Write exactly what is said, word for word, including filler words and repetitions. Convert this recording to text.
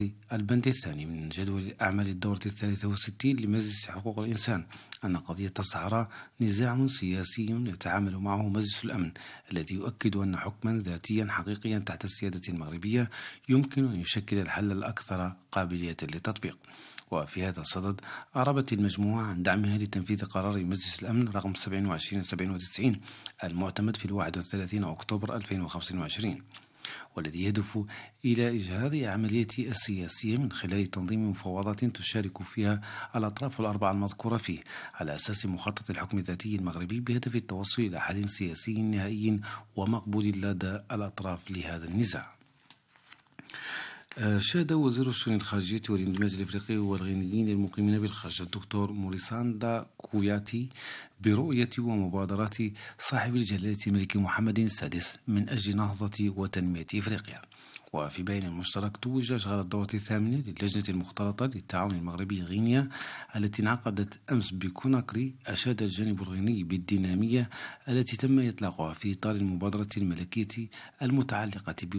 البند الثاني من جدول أعمال الدورة الثالثة والستين لمجلس حقوق الإنسان أن قضية الصحراء نزاع سياسي يتعامل معه مجلس الأمن، الذي يؤكد أن حكما ذاتيا حقيقيا تحت السيادة المغربية يمكن أن يشكل الحل الأكثر قابلية للتطبيق. وفي هذا الصدد أعربت المجموعة عن دعمها لتنفيذ قرار مجلس الأمن رقم سبعة وعشرين سبعة وتسعين المعتمد في الواحد وثلاثين أكتوبر ألفين وخمسة وعشرين، والذي يهدف إلى إجهاض عملية السياسية من خلال تنظيم مفاوضات تشارك فيها الأطراف الأربعة المذكورة فيه على أساس مخطط الحكم الذاتي المغربي بهدف التوصل إلى حل سياسي نهائي ومقبول لدى الأطراف لهذا النزاع. شهد وزير الشؤون الخارجية والاندماج الأفريقي والغينيين المقيمين بالخارج الدكتور موريساندا كوياتي برؤية ومبادرات صاحب الجلالة الملك محمد السادس من أجل نهضة وتنمية إفريقيا. وفي بيان مشترك توج إشغال الدورة الثامنة للجنة المختلطة للتعاون المغربي غينيا التي انعقدت أمس بكوناكري، أشاد الجانب الغيني بالدينامية التي تم إطلاقها في إطار المبادرة الملكية المتعلقة